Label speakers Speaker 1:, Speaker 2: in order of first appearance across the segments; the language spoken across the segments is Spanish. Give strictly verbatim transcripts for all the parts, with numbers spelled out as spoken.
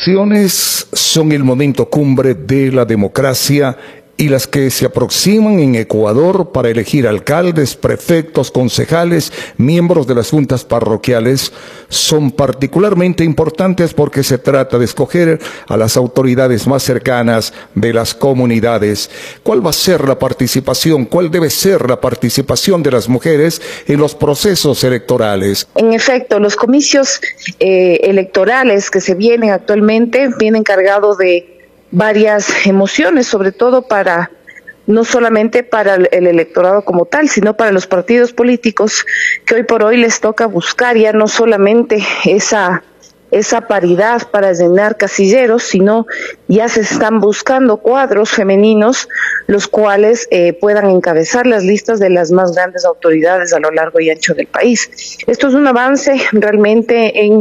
Speaker 1: elecciones son el momento cumbre de la democracia y las que se aproximan en Ecuador para elegir alcaldes, prefectos, concejales, miembros de las juntas parroquiales, son particularmente importantes porque se trata de escoger a las autoridades más cercanas de las comunidades. ¿Cuál va a ser la participación? ¿Cuál debe ser la participación de las mujeres en los procesos electorales?
Speaker 2: En efecto, los comicios eh, electorales que se vienen actualmente vienen cargados de varias emociones, sobre todo para, no solamente para el electorado como tal, sino para los partidos políticos que hoy por hoy les toca buscar ya no solamente esa esa paridad para llenar casilleros, sino ya se están buscando cuadros femeninos los cuales eh, puedan encabezar las listas de las más grandes autoridades a lo largo y ancho del país. Esto es un avance realmente en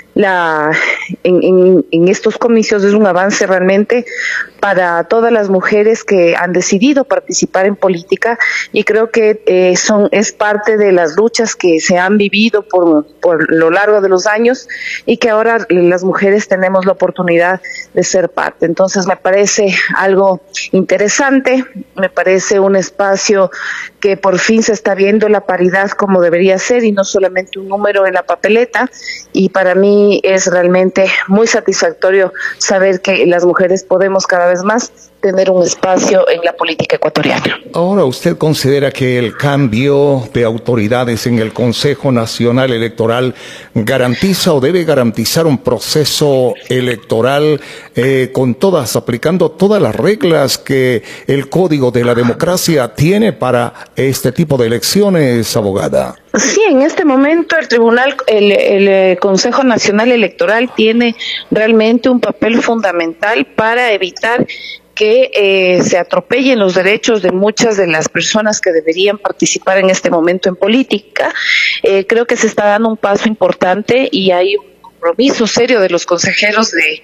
Speaker 2: la en, en, en estos comicios, es un avance realmente para todas las mujeres que han decidido participar en política, y creo que eh, son es parte de las luchas que se han vivido por, por lo largo de los años y que ahora las mujeres tenemos la oportunidad de ser parte. Entonces me parece algo interesante, me parece un espacio que por fin se está viendo la paridad como debería ser y no solamente un número en la papeleta, y para mí es realmente muy satisfactorio saber que las mujeres podemos cada vez más tener un espacio en la política ecuatoriana.
Speaker 1: Ahora, ¿usted considera que el cambio de autoridades en el Consejo Nacional Electoral garantiza o debe garantizar un proceso electoral eh, con todas, aplicando todas las reglas que el Código de la Democracia tiene para este tipo de elecciones, abogada?
Speaker 2: Sí, en este momento el Tribunal, el, el Consejo Nacional Electoral tiene realmente un papel fundamental para evitar que eh, se atropellen los derechos de muchas de las personas que deberían participar en este momento en política. Eh, creo que se está dando un paso importante y hay un compromiso serio de los consejeros de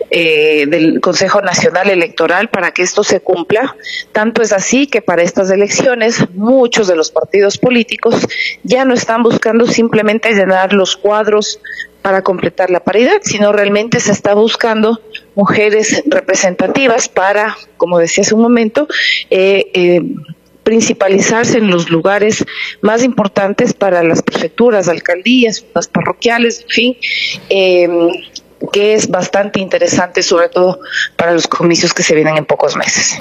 Speaker 2: eh, del Consejo Nacional Electoral para que esto se cumpla. Tanto es así que para estas elecciones muchos de los partidos políticos ya no están buscando simplemente llenar los cuadros para completar la paridad, sino realmente se está buscando mujeres representativas para, como decía hace un momento, eh, eh, principalizarse en los lugares más importantes para las prefecturas, alcaldías, las parroquiales, en fin, eh, que es bastante interesante, sobre todo para los comicios que se vienen en pocos meses.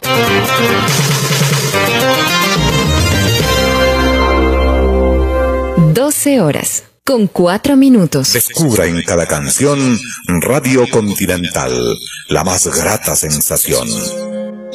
Speaker 3: doce horas. Con cuatro minutos.
Speaker 4: Descubra en cada canción Radio Continental, la más grata sensación.